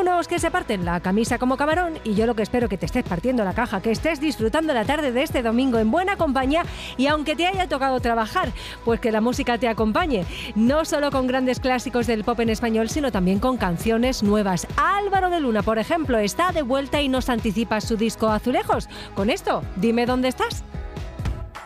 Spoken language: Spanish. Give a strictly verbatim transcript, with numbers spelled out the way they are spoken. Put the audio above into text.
Unos que se parten la camisa como camarón y yo lo que espero que te estés partiendo la caja, que estés disfrutando la tarde de este domingo en buena compañía y aunque te haya tocado trabajar, pues que la música te acompañe, no solo con grandes clásicos del pop en español, sino también con canciones nuevas. Álvaro de Luna, por ejemplo, está de vuelta y nos anticipa su disco Azulejos. Con esto, dime dónde estás.